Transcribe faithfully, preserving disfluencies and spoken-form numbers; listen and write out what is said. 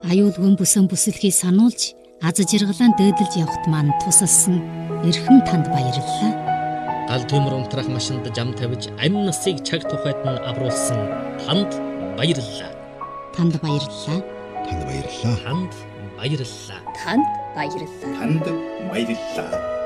Аюулгүй бүсэн бүсэлхийг сануулж аз жаргалаан дөөдөлж явахт маань тусалсан эрхэм танд баярлалаа. Гал төмөр унтрах машинд жам тавьж амь насыг чаг тухайд нь авруулсан танд баярлалаа. Танд баярлалаа. Танд баярлалаа. Танд баярлалаа. Танд баярлалаа. Танд баярлалаа.